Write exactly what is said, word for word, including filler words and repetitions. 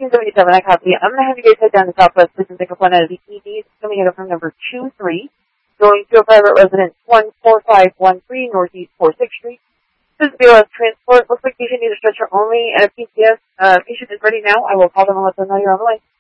nineteen seventy-seven, I copy. I'm going to have you guys head down to Southwest Prison, pick up one out of the E Ds. Coming in from number two three, going to a private residence, one four five one three Northeast forty-sixth Street. This is B L S Transport. Looks like patient needs a stretcher only and a P C S. Uh, patient is ready now. I will call them and let them know you're on the line.